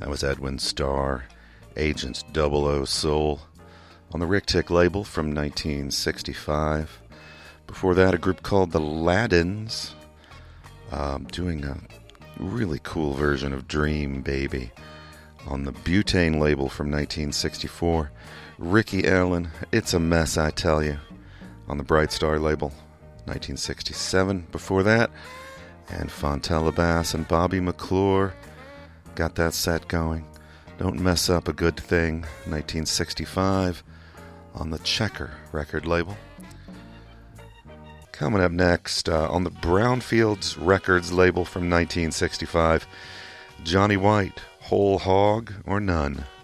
That was Edwin Starr, Agent 00 Soul, on the Rick Tick label from 1965. Before that, a group called the Ladins, doing a really cool version of Dream Baby on the Butane label from 1964. Ricky Allen, It's a Mess, I Tell You, on the Bright Star label, 1967. Before that, and Fontella Bass and Bobby McClure got that set going. Don't Mess Up a Good Thing, 1965, on the Checker record label. Coming up next, on the Brownfields Records label from 1965, Johnny White, Whole Hog or None.